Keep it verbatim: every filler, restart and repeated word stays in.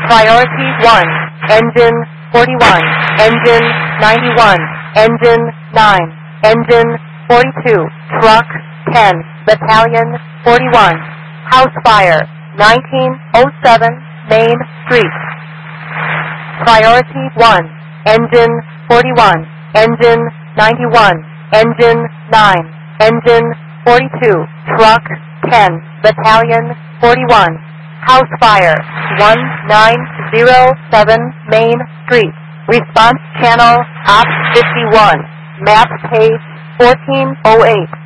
Priority one, engine forty-one, engine ninety-one, engine nine, engine forty-two, truck ten, battalion forty-one, house fire nineteen oh seven Main Street. Priority one, engine forty-one, engine ninety-one, engine nine, engine forty-two, truck ten, battalion forty-one, house fire one nine oh seven Main Street. Response channel op fifty-one, map page fourteen oh eight.